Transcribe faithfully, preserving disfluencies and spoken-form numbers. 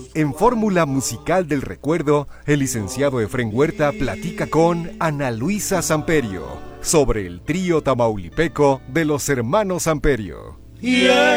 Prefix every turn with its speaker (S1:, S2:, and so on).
S1: En Fórmula Musical del Recuerdo, el licenciado Efrén Huerta platica con Ana Luisa Samperio sobre el trío tamaulipeco de los hermanos Samperio.
S2: Yeah.